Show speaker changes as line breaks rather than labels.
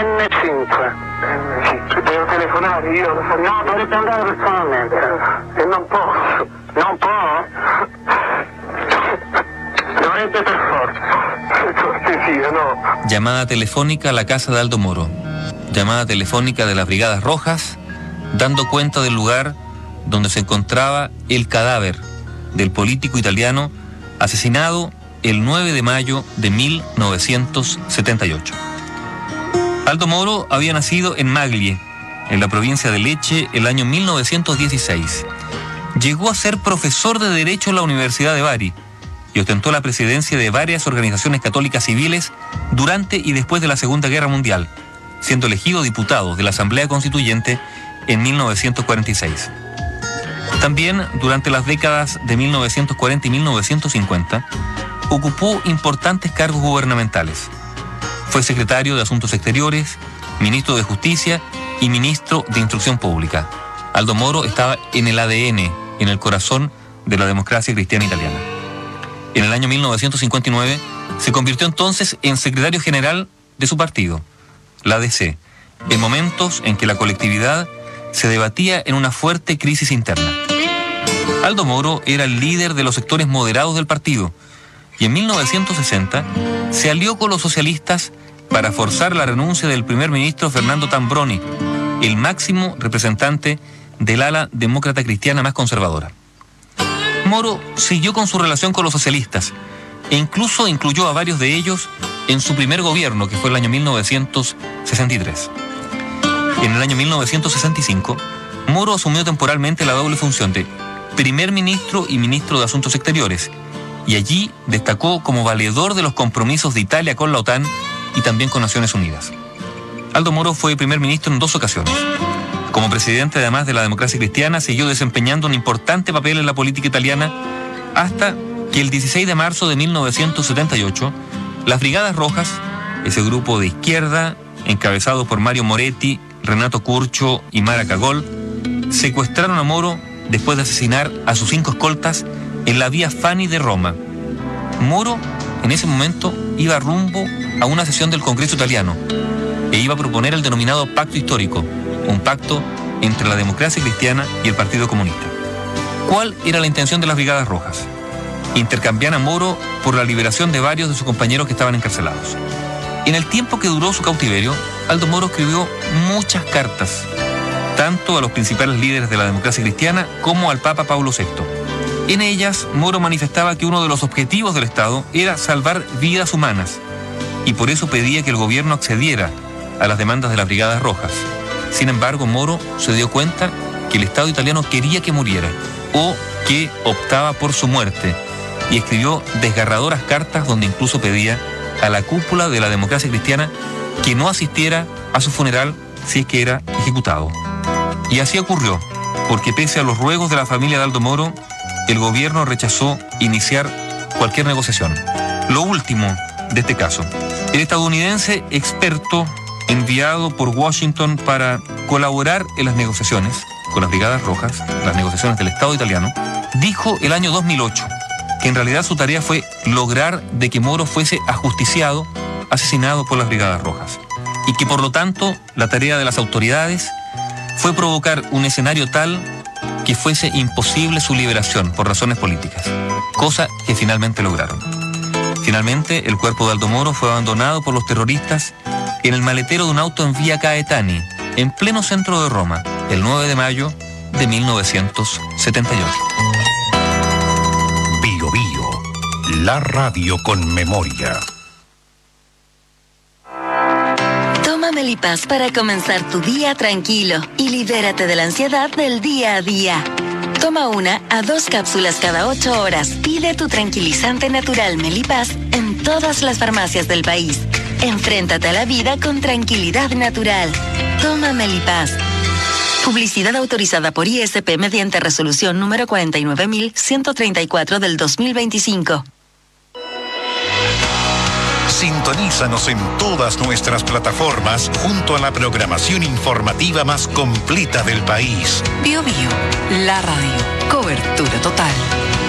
N5. Devo telefonare io? No, dovete andare personalmente. E non posso. Non può? Dovete per forza. Cortesia, no.
Llamada telefónica a la casa de Aldo Moro. Llamada telefónica de las Brigadas Rojas, dando cuenta del lugar donde se encontraba el cadáver del político italiano asesinado el 9 de mayo de 1978. Aldo Moro había nacido en Maglie, en la provincia de Lecce, el año 1916. Llegó a ser profesor de Derecho en la Universidad de Bari y ostentó la presidencia de varias organizaciones católicas civiles durante y después de la Segunda Guerra Mundial, siendo elegido diputado de la Asamblea Constituyente en 1946. También, durante las décadas de 1940 y 1950, ocupó importantes cargos gubernamentales. Fue secretario de Asuntos Exteriores, ministro de Justicia y ministro de Instrucción Pública. Aldo Moro estaba en el ADN, en el corazón de la democracia cristiana italiana. En el año 1959 se convirtió entonces en secretario general de su partido, la ADC, en momentos en que la colectividad se debatía en una fuerte crisis interna. Aldo Moro era el líder de los sectores moderados del partido y en 1960 se alió con los socialistas para forzar la renuncia del primer ministro Fernando Tambroni, el máximo representante del ala demócrata cristiana más conservadora. Moro siguió con su relación con los socialistas e incluso incluyó a varios de ellos en su primer gobierno, que fue el año 1963. En el año 1965, Moro asumió temporalmente la doble función de primer ministro y ministro de Asuntos Exteriores, y allí destacó como valedor de los compromisos de Italia con la OTAN y también con Naciones Unidas. Aldo Moro fue primer ministro en 2 ocasiones. Como presidente, además de la democracia cristiana, siguió desempeñando un importante papel en la política italiana hasta que el 16 de marzo de 1978, las Brigadas Rojas, ese grupo de izquierda encabezado por Mario Moretti, Renato Curcio y Mara Cagol, secuestraron a Moro después de asesinar a sus 5 escoltas en la vía Fani de Roma. Moro, en ese momento, iba rumbo a una sesión del Congreso italiano e iba a proponer el denominado Pacto Histórico, un pacto entre la democracia cristiana y el Partido Comunista. ¿Cuál era la intención de las Brigadas Rojas? Intercambiar a Moro por la liberación de varios de sus compañeros que estaban encarcelados. En el tiempo que duró su cautiverio, Aldo Moro escribió muchas cartas, tanto a los principales líderes de la democracia cristiana como al Papa Pablo VI. En ellas, Moro manifestaba que uno de los objetivos del Estado era salvar vidas humanas, y por eso pedía que el gobierno accediera a las demandas de las Brigadas Rojas. Sin embargo, Moro se dio cuenta que el Estado italiano quería que muriera, o que optaba por su muerte, y escribió desgarradoras cartas donde incluso pedía a la cúpula de la democracia cristiana que no asistiera a su funeral si es que era ejecutado. Y así ocurrió, porque pese a los ruegos de la familia de Aldo Moro, el gobierno rechazó iniciar cualquier negociación. Lo último de este caso, el estadounidense experto enviado por Washington para colaborar en las negociaciones con las Brigadas Rojas, las negociaciones del Estado italiano, dijo el año 2008 que en realidad su tarea fue lograr de que Moro fuese ajusticiado, asesinado por las Brigadas Rojas, y que por lo tanto la tarea de las autoridades fue provocar un escenario tal que fuese imposible su liberación por razones políticas, cosa que finalmente lograron. Finalmente, el cuerpo de Aldo Moro fue abandonado por los terroristas en el maletero de un auto en Vía Caetani, en pleno centro de Roma, el 9 de mayo de 1978.
Bio Bio, la radio con memoria.
Toma Melipaz para comenzar tu día tranquilo y libérate de la ansiedad del día a día. Toma 1 a 2 cápsulas cada 8 horas. Pide tu tranquilizante natural Melipaz en todas las farmacias del país. Enfréntate a la vida con tranquilidad natural. Toma Melipaz. Publicidad autorizada por ISP mediante resolución número 49.134 del 2025.
Sintonízanos en todas nuestras plataformas junto a la programación informativa más completa del país.
Bio Bio, la radio. Cobertura total.